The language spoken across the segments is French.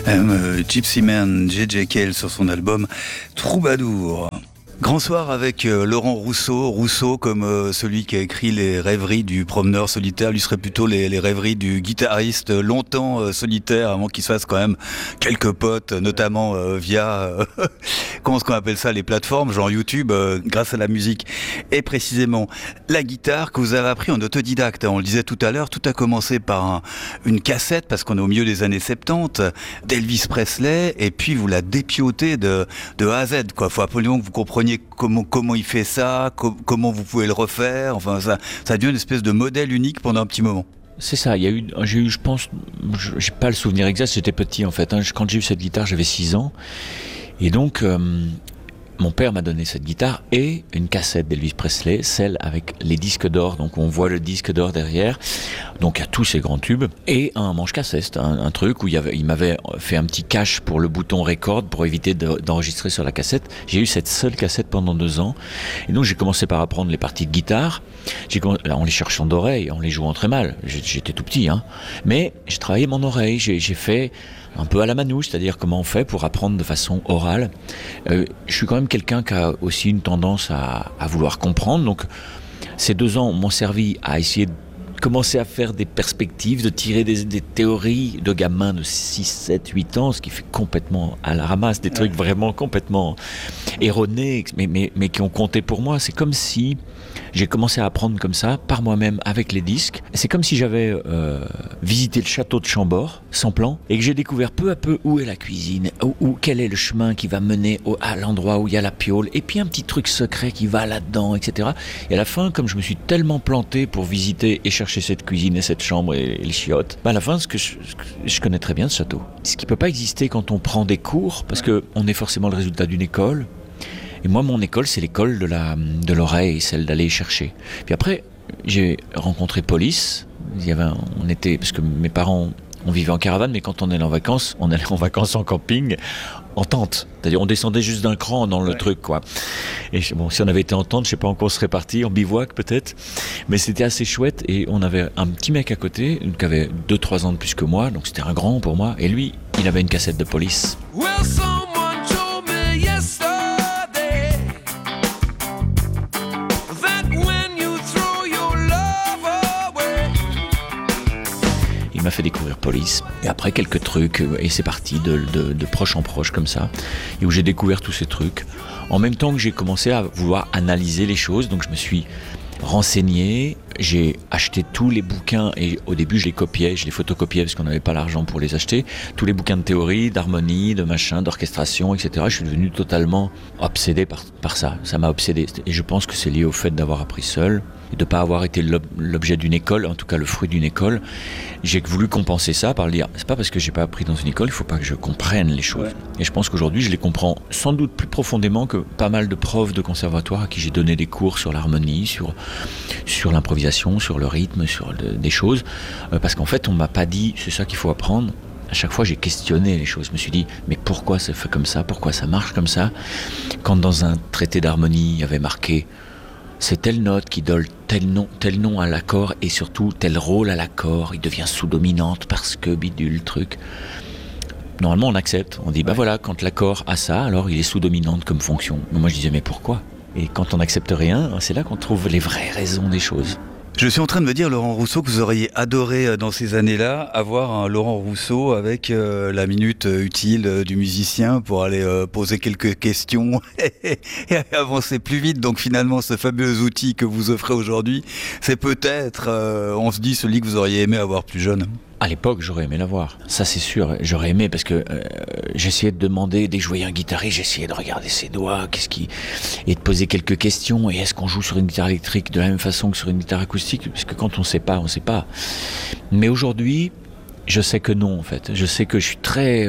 Gypsy Man, J.J. Cale sur son album Troubadour. Grand soir avec Laurent Rousseau. Rousseau comme celui qui a écrit les rêveries du promeneur solitaire. Lui serait plutôt les rêveries du guitariste longtemps solitaire avant qu'il se fasse quand même quelques potes, notamment via comment est-ce qu'on appelle ça, les plateformes genre YouTube, grâce à la musique. Et précisément la guitare que vous avez appris en autodidacte. On le disait tout à l'heure, tout a commencé par une cassette parce qu'on est au milieu des années 70 d'Elvis Presley et puis vous la dépiautez de A à Z, quoi. Faut absolument que vous compreniez comment il fait ça, comment vous pouvez le refaire. Enfin, ça a devenu une espèce de modèle unique pendant un petit moment. C'est ça, j'ai eu, je pense, j'ai pas le souvenir exact, j'étais petit en fait. Quand j'ai eu cette guitare, j'avais 6 ans. Et donc, mon père m'a donné cette guitare et une cassette d'Elvis Presley, celle avec les disques d'or. Donc on voit le disque d'or derrière. Donc il y a tous ces grands tubes. Et un manche-cassette, un truc où il m'avait fait un petit cache pour le bouton record pour éviter d'enregistrer sur la cassette. J'ai eu cette seule cassette pendant 2 ans. Et donc j'ai commencé par apprendre les parties de guitare. Là, en les cherchant d'oreille, en les jouant très mal. J'étais tout petit, hein. Mais j'ai travaillé mon oreille. J'ai fait un peu à la manouche, c'est-à-dire comment on fait pour apprendre de façon orale. Je suis quand même quelqu'un qui a aussi une tendance à vouloir comprendre. Donc ces 2 ans m'ont servi à essayer de commencer à faire des perspectives, de tirer des théories de gamins de 6, 7, 8 ans, ce qui fait complètement à la ramasse, des trucs vraiment complètement erronés, mais qui ont compté pour moi. C'est comme si j'ai commencé à apprendre comme ça, par moi-même, avec les disques. C'est comme si j'avais visité le château de Chambord, sans plan, et que j'ai découvert peu à peu où est la cuisine, quel est le chemin qui va mener à l'endroit où il y a la piole, et puis un petit truc secret qui va là-dedans, etc. Et à la fin, comme je me suis tellement planté pour visiter et chercher cette cuisine et cette chambre et les chiottes, à la fin, je connais très bien ce château. Ce qui peut pas exister quand on prend des cours, parce que on est forcément le résultat d'une école. Et moi, mon école, c'est l'école de l'oreille, celle d'aller chercher. Puis après, j'ai rencontré Police. Parce que mes parents, on vivait en caravane, mais quand on allait en vacances en camping, en tente. C'est-à-dire, on descendait juste d'un cran dans le truc, quoi. Et bon, si on avait été en tente, je sais pas encore, on serait parti, en bivouac peut-être. Mais c'était assez chouette. Et on avait un petit mec à côté, qui avait 2-3 ans de plus que moi, donc c'était un grand pour moi. Et lui, il avait une cassette de Police. Il m'a fait découvrir Police. Et après quelques trucs, et c'est parti de proche en proche comme ça, et où j'ai découvert tous ces trucs. En même temps que j'ai commencé à vouloir analyser les choses, donc je me suis renseigné, j'ai acheté tous les bouquins, et au début je les copiais, je les photocopiais parce qu'on n'avait pas l'argent pour les acheter, tous les bouquins de théorie, d'harmonie, de machin, d'orchestration, etc. Je suis devenu totalement obsédé par ça, ça m'a obsédé. Et je pense que c'est lié au fait d'avoir appris seul, et de ne pas avoir été l'objet d'une école, en tout cas le fruit d'une école. J'ai voulu compenser ça par le dire, c'est pas parce que j'ai pas appris dans une école, il faut pas que je comprenne les choses. Ouais. Et je pense qu'aujourd'hui, je les comprends sans doute plus profondément que pas mal de profs de conservatoire à qui j'ai donné des cours sur l'harmonie, sur l'improvisation, sur le rythme, sur des choses. Parce qu'en fait, on m'a pas dit, c'est ça qu'il faut apprendre. À chaque fois, j'ai questionné les choses. Je me suis dit, mais pourquoi ça fait comme ça? Pourquoi ça marche comme ça? Quand dans un traité d'harmonie, il y avait marqué c'est telle note qui donne tel nom à l'accord et surtout tel rôle à l'accord, il devient sous-dominante parce que bidule truc. Normalement on accepte, on dit voilà, quand l'accord a ça, alors il est sous-dominante comme fonction. Mais moi je disais mais pourquoi? Et quand on n'accepte rien, c'est là qu'on trouve les vraies raisons des choses. Je suis en train de me dire, Laurent Rousseau, que vous auriez adoré dans ces années-là avoir un Laurent Rousseau avec la minute utile du musicien pour aller poser quelques questions et avancer plus vite. Donc finalement, ce fabuleux outil que vous offrez aujourd'hui, c'est peut-être, on se dit, celui que vous auriez aimé avoir plus jeune. À l'époque, j'aurais aimé l'avoir. Ça, c'est sûr. J'aurais aimé parce que j'essayais de demander dès que je voyais un guitariste, j'essayais de regarder ses doigts, et de poser quelques questions. Et est-ce qu'on joue sur une guitare électrique de la même façon que sur une guitare acoustique? Parce que quand on sait pas, on sait pas. Mais aujourd'hui, je sais que non, en fait. Je sais que je suis très,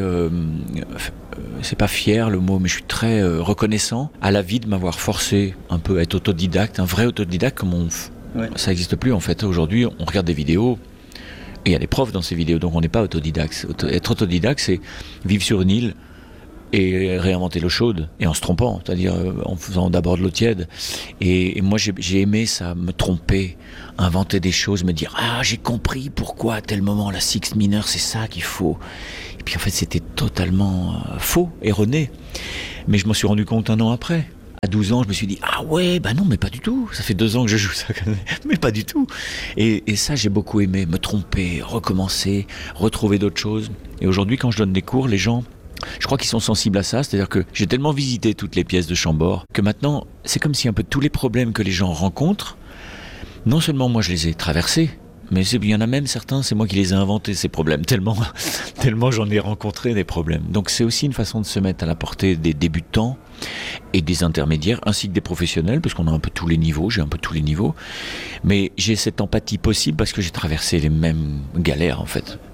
c'est pas fier le mot, mais je suis très reconnaissant à la vie de m'avoir forcé un peu à être autodidacte, un vrai autodidacte comme ça n'existe plus en fait. Aujourd'hui, on regarde des vidéos. Et il y a des profs dans ces vidéos, donc on n'est pas autodidacte. Être autodidacte, c'est vivre sur une île, et réinventer l'eau chaude, et en se trompant, c'est-à-dire en faisant d'abord de l'eau tiède. Et moi j'ai aimé ça, me tromper, inventer des choses, me dire j'ai compris pourquoi à tel moment la sixte mineure c'est ça qu'il faut. Et puis en fait c'était totalement faux, erroné. Mais je m'en suis rendu compte un an après. À 12 ans, je me suis dit, non, mais pas du tout. Ça fait 2 ans que je joue ça, mais pas du tout. Et ça, j'ai beaucoup aimé, me tromper, recommencer, retrouver d'autres choses. Et aujourd'hui, quand je donne des cours, les gens, je crois qu'ils sont sensibles à ça. C'est-à-dire que j'ai tellement visité toutes les pièces de Chambord que maintenant, c'est comme si un peu tous les problèmes que les gens rencontrent, non seulement moi je les ai traversés, mais il y en a même certains, c'est moi qui les ai inventés, ces problèmes, tellement j'en ai rencontré des problèmes. Donc c'est aussi une façon de se mettre à la portée des débutants et des intermédiaires, ainsi que des professionnels, parce qu'on a un peu tous les niveaux, j'ai un peu tous les niveaux. Mais j'ai cette empathie possible parce que j'ai traversé les mêmes galères, en fait.